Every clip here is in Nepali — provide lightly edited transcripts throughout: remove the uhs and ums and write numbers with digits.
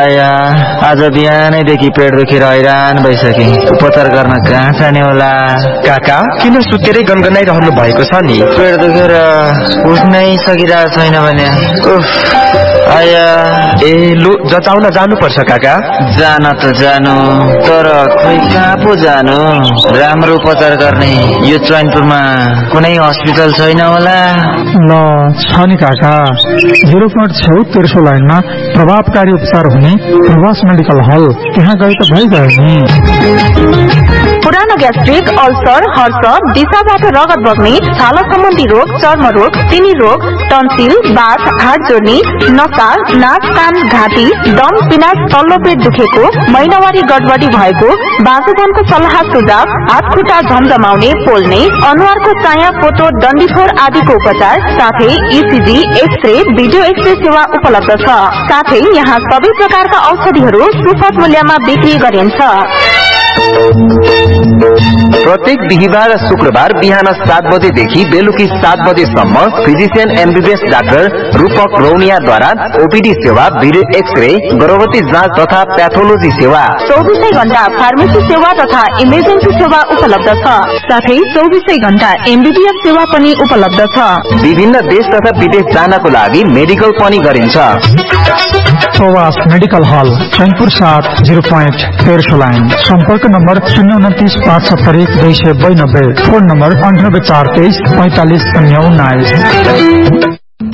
आया आज बिहानैदेखि पेट दुखेर हैरान भइसके। उपचार गर्न कहाँ जाने होला? काका किन सुतेरै गनगनाइरहनु भएको छ नि? पेट दुखेर उठ्नै सकिरहेको छैन भने। आया ए लु जचाउन जानुपर्छ काका। जान त जानु, तर खोइ कहाँ पो जानु? राम्रो उपचार गर्ने यो चैनपुरमा कुनै हस्पिटल छैन होला? ल छ नि काका, 0.6 तेर्सो लाइनमा प्रभावकारी उपचार हुने प्रवास मेडिकल हल, त्यहाँ गए त भइगयो नि। पुरानो ग्यास्ट्रिक, अल्सर, हर्ष, दिशाबाट रगत बग्ने, छाला सम्बन्धी रोग, चर्म रोग, तिनी रोग, टन्सिल, बाथ, हाड जोड्ने, नसा, नाक, कान, घाँटी, दम, पिनास, तल्लो पेट दुखेको, महिनावारी गडबडी भएको, बाँझोपनको सल्लाह सुझाव, हात खुट्टा झमझमाउने, पोल्ने, अनुहारको चाया, पोतो, डन्डीफोर आदिको उपचार, साथै इसिजी, एक्सरे, भिडियो एक्सरे सेवा उपलब्ध छ। साथै यहाँ सबै प्रकारका औषधिहरू सुपथ मूल्यमा बिक्री गरिन्छ। प्रत्येक बिहिबार र शुक्रबार बिहान 7 बजेदेखि बेलुकी 7 बजेसम्म फिजिशियन एमबीबीएस डाक्टर रूपक रौनियाद्वारा ओपीडी सेवा, भिडियो एक्सरे, गर्भवती जाँच तथा प्याथोलोजी सेवा, 24 घण्टा फार्मेसी सेवा तथा इमर्जेन्सी सेवा उपलब्ध छ। साथै 24 घण्टा एमबीबीएस सेवा पनि उपलब्ध छ। विभिन्न देश तथा विदेश जानको लागि मेडिकल पनि गरिन्छ। प्रवास मेडिकल हल, चैनपुर 7, 0.13 लाइन। सम्पर्क नम्बर 029 570 292, फोन नम्बर 98 423 45 019।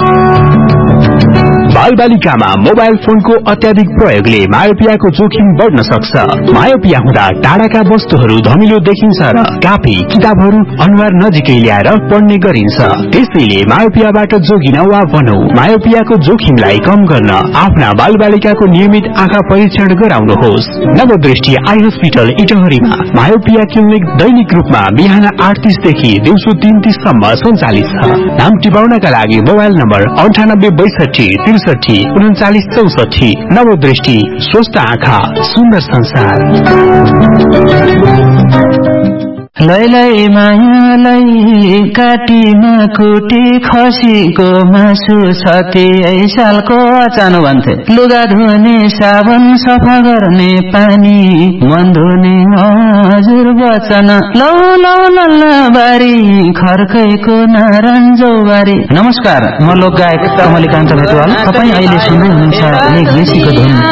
बालबालिकामा मोबाइल फोनको अत्याधिक प्रयोगले मायोपियाको जोखिम बढ्न सक्छ। मायोपिया हुँदा टाढाका वस्तुहरू धमिलो देखिन्छ र कापी किताबहरू अनुहार नजिकै ल्याएर पढ्ने गरिन्छ। त्यसैले मायोपियाबाट जोगिन वा भनौं मायोपियाको जोखिमलाई कम गर्न आफ्ना बालबालिकाको नियमित आँखा परीक्षण गराउनुहोस्। नवदृष्टि आई हस्पिटल इटहरीमा मायोपिया क्लिनिक दैनिक रूपमा बिहान 8:30 देखि दिउँसो 3:30 सम्म सञ्चालित छ। नाम टिपाउनका लागि मोबाइल नम्बर 98 62 63 39 64। नवदृष्टि, स्वस्थ आँखा, सुन्दर संसार। लैलै मायालाई काटीमा कुटी खसीको मासु सती सालको अचानो भन्थे। लुगा धुने साबुन, सफा गर्ने पानी, मन धुने हजुर वचन। लौ लौ लल्ला बारी खर्कैको नारायणजौ बारी। नमस्कार, म लोक गायक कमलिकान्त भेटवाल। तपाईँ अहिले सुन्दै हुनुहुन्छ एक देशीको धुन।